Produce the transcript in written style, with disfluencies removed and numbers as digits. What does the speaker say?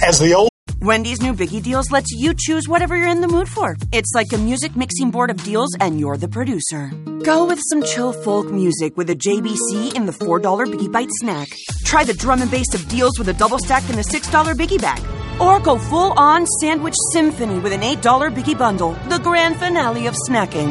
As the old Wendy's new Biggie Deals lets you choose whatever you're in the mood for. It's like a music mixing board of deals, and you're the producer. Go with some chill folk music with a JBC in the $4 Biggie Bite snack. Try the drum and bass of deals with a double stack in the $6 Biggie Bag. Or go full-on sandwich symphony with an $8 Biggie Bundle, the grand finale of snacking.